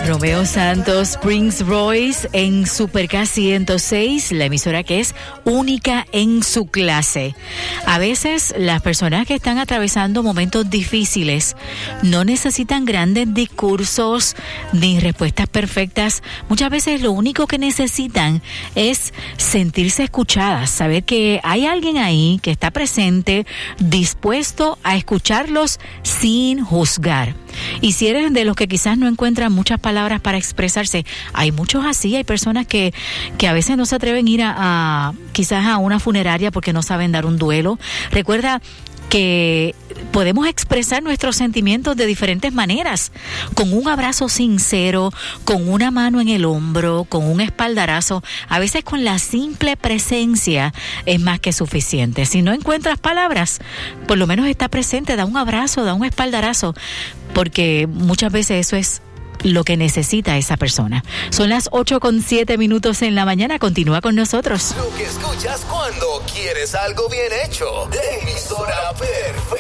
Romeo Santos, Prince Royce en Super K106, la emisora que es única en su clase. A veces las personas que están atravesando momentos difíciles no necesitan grandes discursos ni respuestas perfectas. Muchas veces lo único que necesitan es sentirse escuchadas, saber que hay alguien ahí que está presente, dispuesto a escucharlos sin juzgar. Y si eres de los que quizás no encuentran muchas palabras para expresarse, hay muchos así, hay personas que a veces no se atreven a ir quizás a una funeraria porque no saben dar un duelo. Recuerda que podemos expresar nuestros sentimientos de diferentes maneras, con un abrazo sincero, con una mano en el hombro, con un espaldarazo. A veces con la simple presencia es más que suficiente. Si no encuentras palabras, por lo menos está presente, da un abrazo, da un espaldarazo, porque muchas veces eso es lo que necesita esa persona. Son las 8:07 en la mañana. Continúa con nosotros. Lo que escuchas cuando quieres algo bien hecho. La emisora perfecta.